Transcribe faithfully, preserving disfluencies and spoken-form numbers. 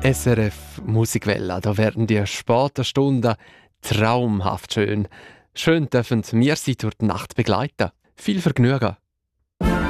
S R F Musikwelle, da werden die späten Stunden traumhaft schön. Schön dürfen wir Sie durch die Nacht begleiten. Viel Vergnügen!